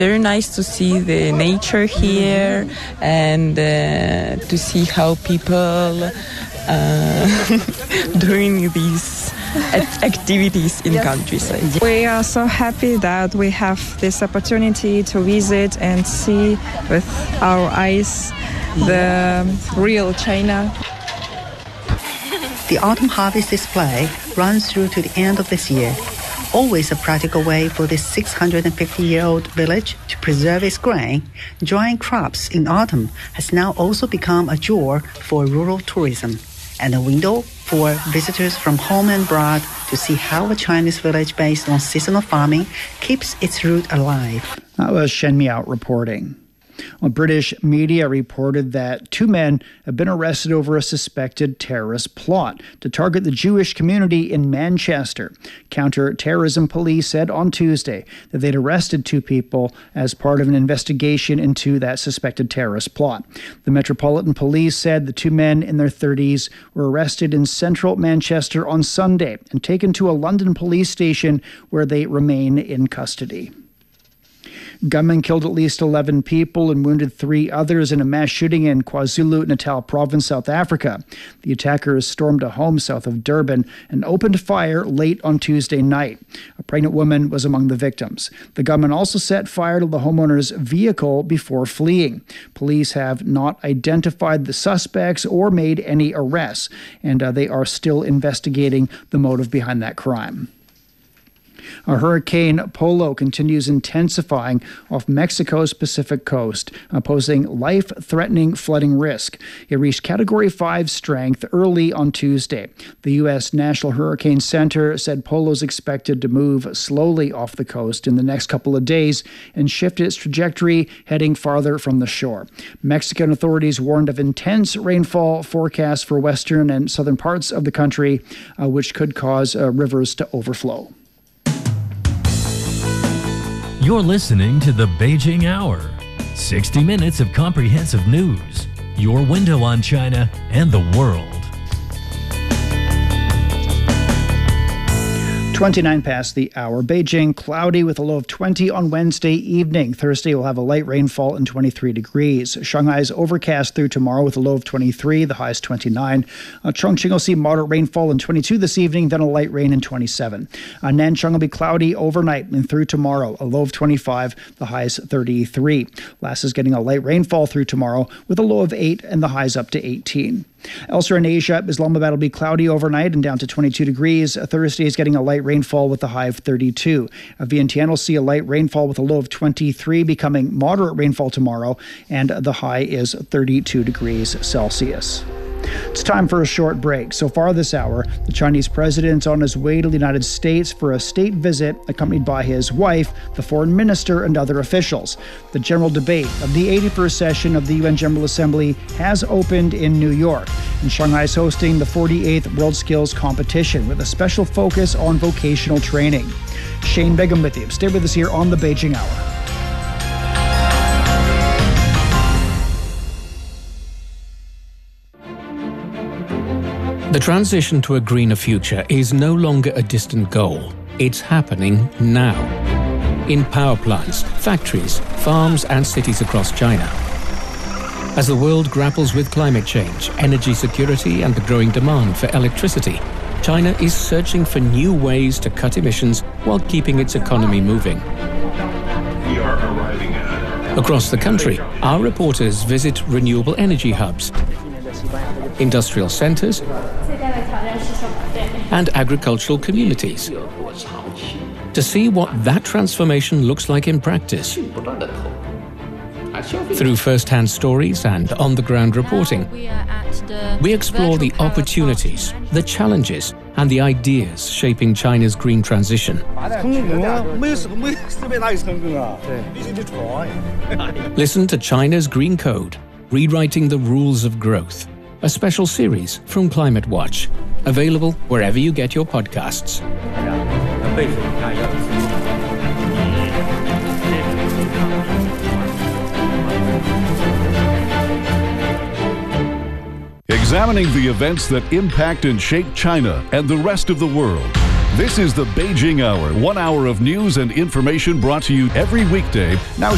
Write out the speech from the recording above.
Very nice to see the nature here and to see how people doing these activities in countryside. We are so happy that we have this opportunity to visit and see with our eyes the real China. The autumn harvest display runs through to the end of this year. Always a practical way for this 650-year-old village to preserve its grain, drying crops in autumn has now also become a draw for rural tourism and a window for visitors from home and abroad to see how a Chinese village based on seasonal farming keeps its root alive. That was Shen Miao reporting. Well, British media reported that 2 men have been arrested over a suspected terrorist plot to target the Jewish community in Manchester. Counter-terrorism police said on Tuesday that they'd arrested 2 people as part of an investigation into that suspected terrorist plot. The Metropolitan Police said the 2 men in their 30s were arrested in central Manchester on Sunday and taken to a London police station where they remain in custody. Gunmen killed at least 11 people and wounded 3 others in a mass shooting in KwaZulu-Natal province, South Africa. The attackers stormed a home south of Durban and opened fire late on Tuesday night. A pregnant woman was among the victims. The gunmen also set fire to the homeowner's vehicle before fleeing. Police have not identified the suspects or made any arrests, and they are still investigating the motive behind that crime. Hurricane Polo continues intensifying off Mexico's Pacific coast, posing life-threatening flooding risk. It reached Category 5 strength early on Tuesday. The U.S. National Hurricane Center said Polo is expected to move slowly off the coast in the next couple of days and shift its trajectory heading farther from the shore. Mexican authorities warned of intense rainfall forecasts for western and southern parts of the country, which could cause rivers to overflow. You're listening to the Beijing Hour, 60 minutes of comprehensive news, your window on China and the world. 29 past the hour. Beijing, cloudy with a low of 20 on Wednesday evening. Thursday will have a light rainfall and 23 degrees. Shanghai's overcast through tomorrow with a low of 23, the high is 29. Chongqing will see moderate rainfall and 22 this evening, then a light rain and 27. Nanchang will be cloudy overnight and through tomorrow, a low of 25, the high is 33. Lhasa is getting a light rainfall through tomorrow with a low of 8 and the highs up to 18. Elsewhere in Asia, Islamabad will be cloudy overnight and down to 22 degrees. Thursday is getting a light rainfall with a high of 32. Vientiane will see a light rainfall with a low of 23, becoming moderate rainfall tomorrow, and the high is 32 degrees Celsius. It's time for a short break. So far this hour, the Chinese president on his way to the United States for a state visit, accompanied by his wife, the foreign minister, and other officials. The general debate of the 81st session of the UN General Assembly has opened in New York, and Shanghai is hosting the 48th World Skills Competition with a special focus on vocational training. Shane Begum with you. Stay with us here on the Beijing Hour. The transition to a greener future is no longer a distant goal. It's happening now. In power plants, factories, farms, and cities across China. As the world grapples with climate change, energy security, and the growing demand for electricity, China is searching for new ways to cut emissions while keeping its economy moving. Across the country, our reporters visit renewable energy hubs, industrial centers, and agricultural communities to see what that transformation looks like in practice. Through first-hand stories and on-the-ground reporting, we explore the opportunities, the challenges, and the ideas shaping China's green transition. Listen to China's Green Code, Rewriting the Rules of Growth, a special series from Climate Watch, available wherever you get your podcasts. Examining the events that impact and shape China and the rest of the world. This is the Beijing Hour, 1 hour of news and information brought to you every weekday. Now